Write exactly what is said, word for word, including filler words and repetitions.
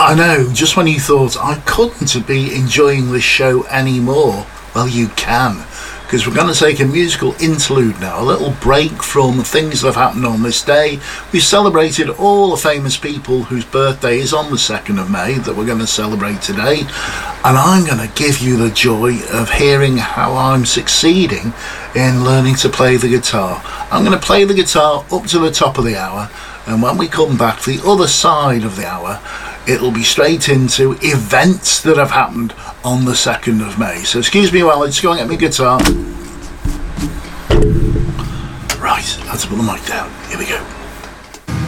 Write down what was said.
I know, just when you thought I couldn't be enjoying this show anymore, well, you can, because we're going to take a musical interlude now, a little break from things that have happened on this day. We celebrated all the famous people whose birthday is on the second of May that we're going to celebrate today, and I'm going to give you the joy of hearing how I'm succeeding in learning to play the guitar. I'm going to play the guitar up to the top of the hour, and when we come back to the other side of the hour, it'll be straight into events that have happened on the second of May. So excuse me while I just go and get my guitar. Right, I have to put the mic down. Here we go.